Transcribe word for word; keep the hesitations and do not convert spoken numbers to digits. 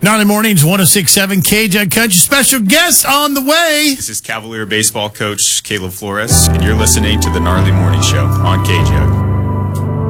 Gnarly Mornings, one oh six point seven K J Country. Special guest on the way. This is Cavalier baseball coach Caleb Flores, and you're listening to the Gnarly Morning Show on K J.